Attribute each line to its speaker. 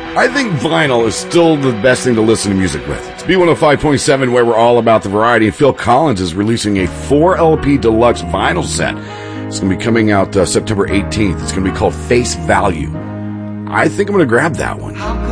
Speaker 1: I think vinyl is still the best thing to listen to music with. It's B105.7, where we're all about the variety. And Phil Collins is releasing a 4 LP deluxe vinyl set. It's going to be coming out September 18th. It's going to be called Face Value. I think I'm going to grab that one.